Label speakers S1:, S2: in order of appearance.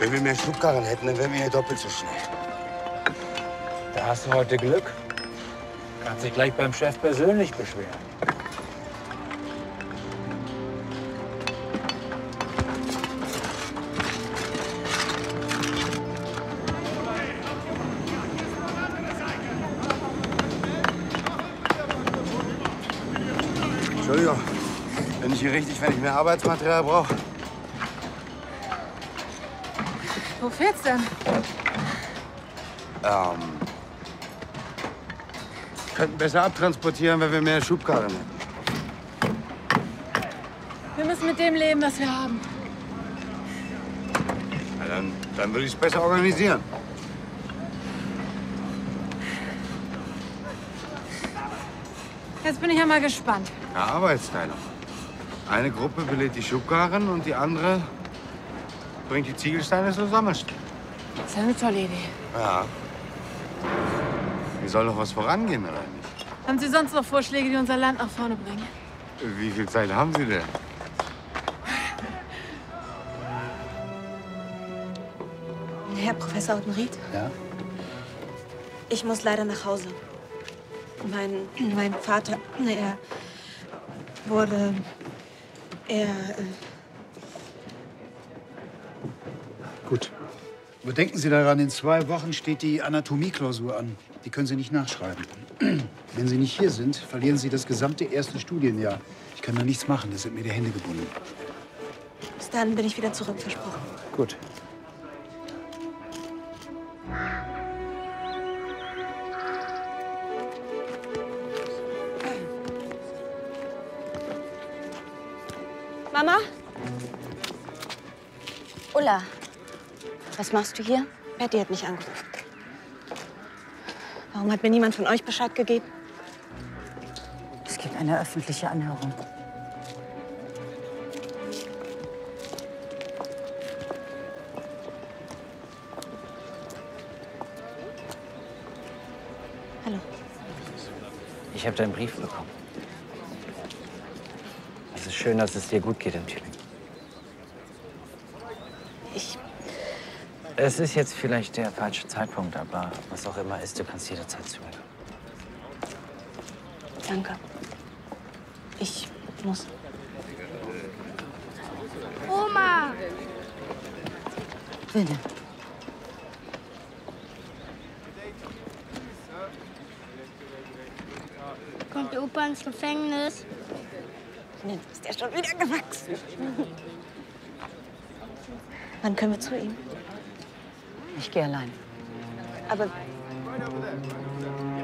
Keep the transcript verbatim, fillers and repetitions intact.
S1: Wenn wir mehr Schubkarren hätten, dann wären wir hier doppelt so schnell.
S2: Da hast du heute Glück. Kannst dich gleich beim Chef persönlich beschweren.
S1: Entschuldigung, bin ich hier richtig, wenn ich mehr Arbeitsmaterial brauche?
S3: Wo fährt's denn?
S1: Ähm, könnten besser abtransportieren, wenn wir mehr Schubkarren hätten.
S3: Wir müssen mit dem leben, was wir haben.
S1: Na, dann, dann würde ich es besser organisieren.
S3: Jetzt bin ich ja mal gespannt.
S1: Ja, Arbeitsteilung. Eine Gruppe belädt die Schubkarren und die andere bringt die Ziegelsteine zusammen.
S3: Das ist ja eine tolle Idee.
S1: Ja. Hier soll doch was vorangehen, oder nicht?
S3: Haben Sie sonst noch Vorschläge, die unser Land nach vorne bringen?
S1: Wie viel Zeit haben Sie denn?
S4: Herr Professor Ottenried?
S1: Ja?
S4: Ich muss leider nach Hause. Mein, mein Vater, er wurde, er... Äh
S5: Gut. Aber denken Sie daran, in zwei Wochen steht die Anatomieklausur an. Die können Sie nicht nachschreiben. Wenn Sie nicht hier sind, verlieren Sie das gesamte erste Studienjahr. Ich kann da nichts machen, da sind mir die Hände gebunden.
S4: Bis dann bin ich wieder zurück, versprochen.
S5: Gut.
S4: Mama?
S6: Ulla, was machst du hier?
S4: Betty hat mich angerufen. Warum hat mir niemand von euch Bescheid gegeben?
S6: Es gibt eine öffentliche Anhörung.
S4: Hallo.
S7: Ich habe deinen Brief bekommen. Es ist schön, dass es dir gut geht in Tübingen.
S4: Ich...
S7: Es ist jetzt vielleicht der falsche Zeitpunkt, aber was auch immer ist, du kannst jederzeit zu mir kommen.
S4: Danke. Ich muss...
S8: Oma!
S6: Bitte.
S8: Kommt der Opa ins Gefängnis?
S4: Jetzt ist er schon wieder gewachsen. Wann können wir zu ihm?
S6: Ich gehe allein.
S4: Aber